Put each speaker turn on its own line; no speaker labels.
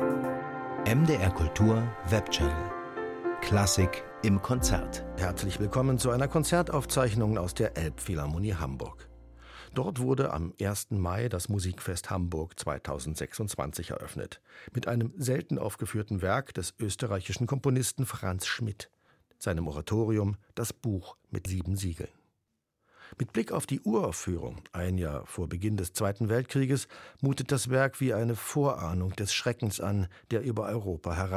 MDR Kultur Webchannel. Klassik im Konzert.
Herzlich willkommen zu einer Konzertaufzeichnung aus der Elbphilharmonie Hamburg. Dort wurde am 1. Mai das Musikfest Hamburg 2026 eröffnet. Mit einem selten aufgeführten Werk des österreichischen Komponisten Franz Schmidt, seinem Oratorium Das Buch mit 7 Siegeln. Mit Blick auf die Uraufführung, ein Jahr vor Beginn des Zweiten Weltkrieges, mutet das Werk wie eine Vorahnung des Schreckens an, der über Europa hereinbricht.